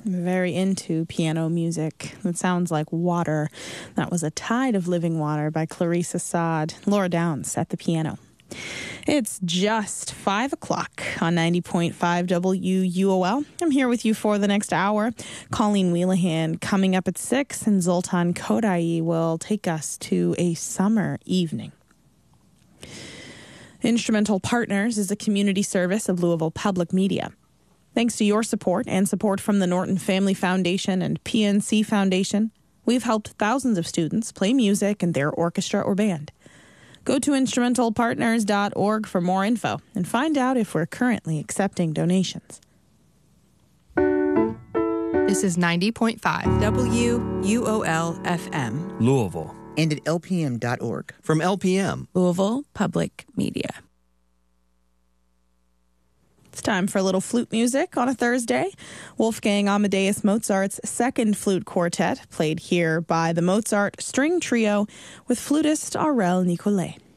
I'm very into piano music. It sounds like water. That was A Tide of Living Water by Clarissa Saad. Laura Downs at the piano. It's just 5 o'clock on 90.5 WUOL. I'm here with you for the next hour. Colleen Wheelahan coming up at 6, and Zoltan Kodai will take us to a summer evening. Instrumental Partners is a community service of Louisville Public Media. Thanks to your support and support from the Norton Family Foundation and PNC Foundation, we've helped thousands of students play music in their orchestra or band. Go to instrumentalpartners.org for more info and find out if we're currently accepting donations. This is 90.5 WUOL FM. Louisville. And at LPM.org. From LPM. Louisville Public Media. It's time for a little flute music on a Thursday. Wolfgang Amadeus Mozart's Second Flute Quartet, played here by the Mozart String Trio with flutist Aurel Nicolet.